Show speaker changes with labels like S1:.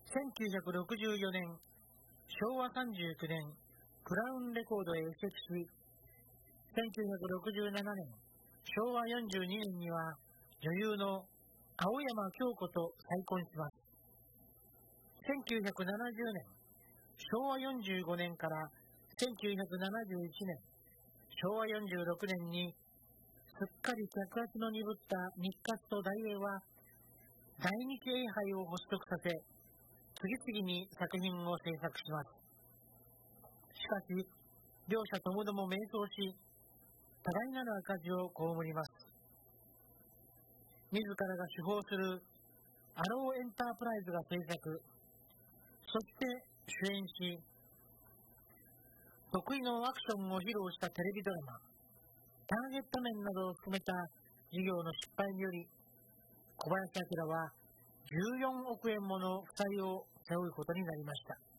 S1: 1964年、昭和39年、クラウンレコードへ移籍し、1967年、昭和42年には女優の青山京子と再婚します。1970年、昭和45年から1971年、昭和46年にすっかり脚圧の鈍った日活と大英は大日英杯を発足させ、次々に作品を制作します。しかし、両者ともども迷走し、多大なる赤字を被ります。自らが主導するアローエンタープライズが制作、そして主演し、得意のアクションを披露したテレビドラマ、ターゲット面などを含めた事業の失敗により、小林旭は14億円もの負債を背負うことになりました。